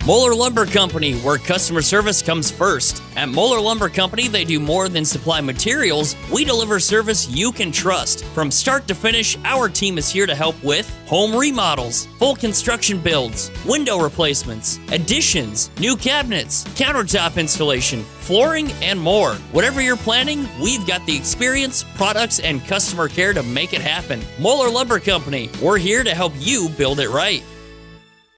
Moeller Lumber Company, where customer service comes first. At Moeller Lumber Company, they do more than supply materials. We deliver service you can trust. From start to finish, our team is here to help with home remodels, full construction builds, window replacements, additions, new cabinets, countertop installation, flooring, and more. Whatever you're planning, we've got the experience, products, and customer care to make it happen. Moeller Lumber Company, we're here to help you build it right.